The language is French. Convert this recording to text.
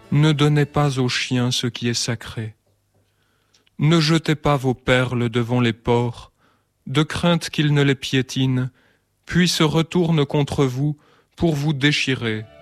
Ne donnez pas aux chiens ce qui est sacré. Ne jetez pas vos perles devant les porcs, de crainte qu'ils ne les piétinent, puis se retournent contre vous pour vous déchirer.